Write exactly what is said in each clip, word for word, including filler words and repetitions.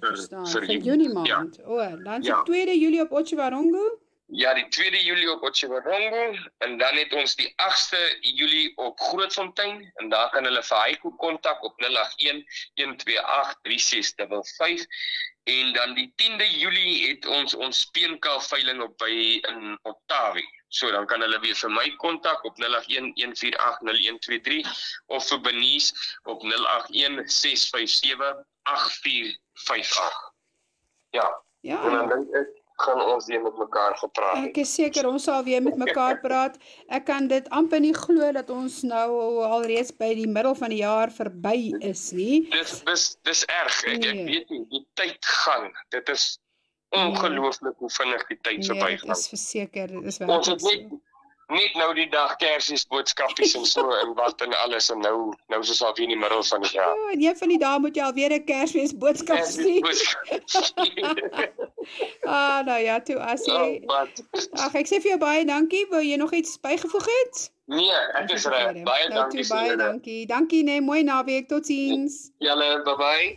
vir, verstaan, vir vir Junie. Junie Ja, maand. O, dan se ja. tweede Julie op Otjiwarongo. Ja, die tweede Julie op Otjiwarongo en dan het ons die agste Julie op Grootfontein en daar kan hulle vir Heiko kontak op nul agt een, een twee agt, drie ses vyf vyf en dan die tiende Julie het ons ons speenkaal veiling op by in Ottawi. So dan kan hulle weer vir my kontak op nul agt een, een vier agt, nul een twee drie of vir Benies op nul agt een, ses vyf sewe, agt vier vyf agt. Ja. Ja, en dan dink ek gaan ons weer met mekaar gepraat het. Ek is seker ons sal weer met mekaar praat. Ek kan dit amper nie glo dat ons nou alreeds by die middel van die jaar verby is nie. Dis dis dis erg. Ek, ek Nee. weet nie, die tyd gaan. Dit is ongelooflik hoe vinnig die tyd Nee, verbygaan. dit is verseker, dit is Ons werklik het net so. net nou die dag Kersies boodskapies en so en wat en alles en nou nou is ons al weer in die middel van die jaar. Ja, en een van die dae moet jy alweer 'n Kersfees boodskap stuur. Ah, nou ja, toe as jy Oh, wat? Ag, ek sê vir jou baie dankie. Wou jy nog iets bygevoeg het? Nee, ek is reg. Baie nou, dankie toe, baie vir julle. dankie. Dankie nee, mooi naweek. Totsiens. Julle, bye bye.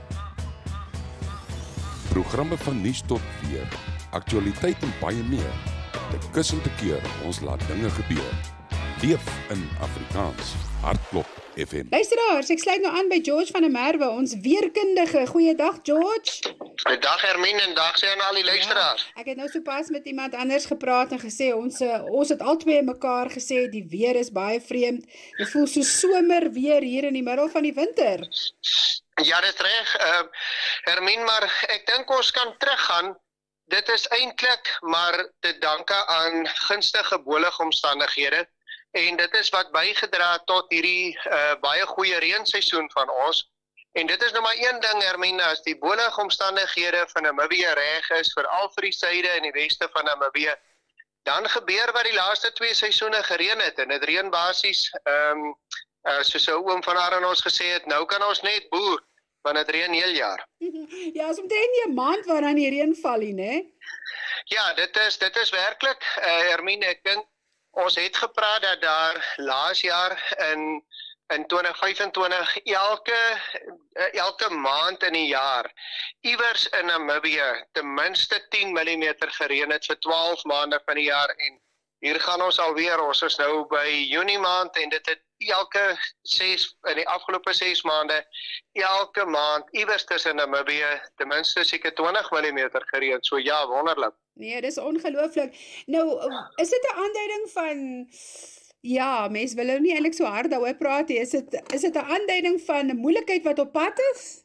Programme van nuus tot weer, aktualiteit en baie meer. Te kus en te keer, ons laat dinge gebeur. Leef in Afrikaans. Hartklop F M. Luisteraars, ek sluit nou aan by George van der Merwe, ons weerkundige. Goeiedag George. Dag Hermine en dag sê aan al die luisteraars. Ja, ek het nou sopas met iemand anders gepraat en gesê ons uh, ons het albei mekaar gesê die weer is baie vreemd. Dit voel so somer weer hier in die middel van die winter. Ja, dit reg. Uh, Hermine, maar ek dink ons kan teruggaan. Dit is eintlik maar te danke aan gunstige boligomstandighede en dit is wat bygedra het tot hierdie uh, baie goeie reenseisoen van ons. En dit is nou maar een ding, Hermine, as die boligomstandighede van Namibië reg is, veral vir die suide en die weste van Namibië, dan gebeur wat die laaste twee seisoene gereën het en dit reën basies um, uh, soos 'n oom van Aaron ons gesê het, nou kan ons net boer, want dit reën heel jaar. Ja, is omtrent nie 'n maand waaraan die reën val nie, né? Ja, dit is dit is werklik, uh, Hermine, ek dink ons het gepraat dat daar laas jaar in in twintig vyf en twintig elke elke maand in die jaar iewers in Namibië ten minste tien millimeter gereën het vir twaalf maande van die jaar en hier gaan ons alweer, ons is nou by Junie maand en dit het elke ses in die afgelope ses maande elke maand iewers tussen Namibië ten minste seker twintig millimeter gereën. So ja, wonderlik. Nee, dis ongelooflik. Nou, is dit 'n aanduiding van ja, mense wil nou nie eintlik so hard daaroor praat nie. Is dit is dit 'n aanduiding van 'n moeilikheid wat op pad is?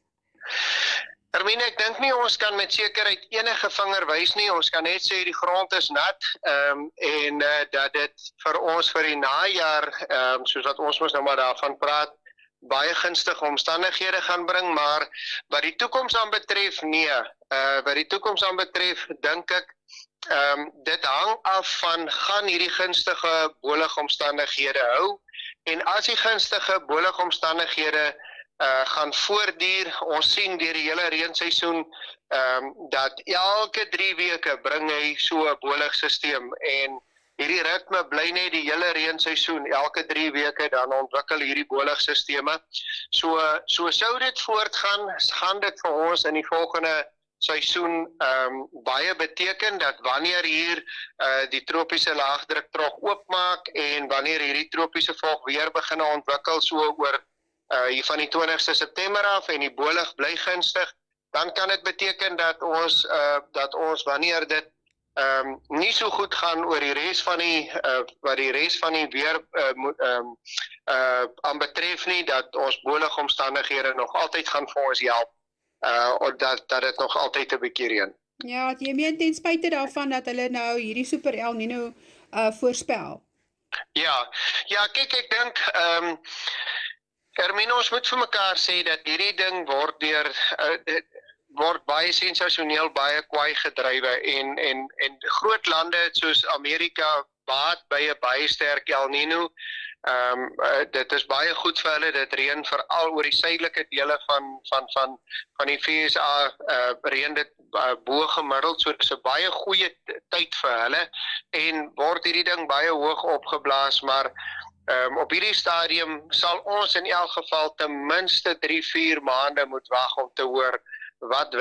Hermine, ek dink nie ons kan met sekerheid enige vinger wys nie. Ons kan net sê die grond is nat ehm um, en uh, dat dit vir ons vir die najaar ehm um, soos wat ons mos nou maar daarvan praat, baie gunstige omstandighede gaan bring, maar wat die toekoms aan betref, nee. Uh, wat die toekoms aan betref, dink ek Ehm um, dit hang af van gaan hierdie gunstige boligomstandighede hou en as die gunstige boligomstandighede uh, gaan voortduur, ons sien deur die hele reenseisoen ehm um, dat elke drie weke bring hy so 'n boligstelsel en hierdie ritme bly net die hele reenseisoen, elke drie weke dan ontwikkel hierdie boligstelsels. So so sou dit voortgaan, gaan dit vir ons in die volgende seisoen um, baie beteken dat wanneer hier uh, die tropiese laagdruk trog oopmaak en wanneer hierdie tropiese volk weer begin ontwikkel so oor uh, hier van die twintigste September af en die bolig bly gunstig, dan kan dit beteken dat ons uh, dat ons wanneer dit um, nie so goed gaan oor die res van die uh, wat die res van die weer uh, moet um, uh, aan betref nie, dat ons boligomstandighede nog altyd gaan vir ons help. Uh, of dat, dat het nog altyd 'n bietjie reën. Ja, jy meen ten spyte daarvan dat hulle nou hierdie super El Nino uh, voorspel. Ja, ja, kyk, ek dink, ehm, um, Hermine, ons moet vir mekaar sê dat hierdie ding word deur, uh, word baie sensasioneel, baie kwaai gedrywe en, en, en groot lande soos Amerika baat by 'n baie sterk El Nino. Um, uh, dit is baie goed vir hulle, dit reën veral oor die suidelike dele van, van, van, van die V S A, uh, reën dit uh, bo gemiddeld, so dit is 'n baie goeie tyd vir hulle, en word hierdie ding baie hoog opgeblaas, maar um, op hierdie stadium sal ons in elk geval ten minste drie, vier maande moet wag om te hoor wat